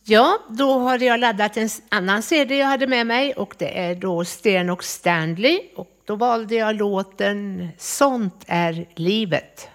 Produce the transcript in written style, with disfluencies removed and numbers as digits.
Ja, då hade jag laddat en annan CD jag hade med mig och det är då Sten och Stanley och då valde jag låten Sånt är livet.